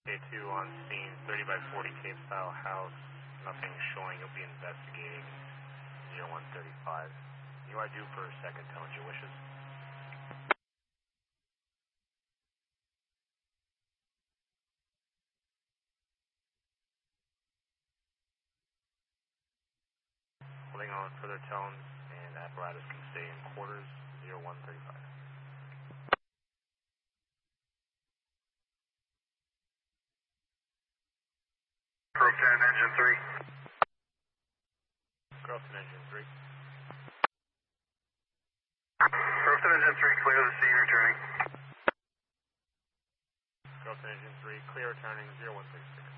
K2 on scene, 30 by 40 Cape style house. Nothing showing. You'll be investigating 0135. You are due for a second. Tell us your wishes. Holding on further tones, and apparatus can stay in quarters 0135. Growth 10, engine 3. Growth 10, engine 3. Growth 10, engine 3, clear the scene, returning. Growth 10, engine 3, clear returning 0136.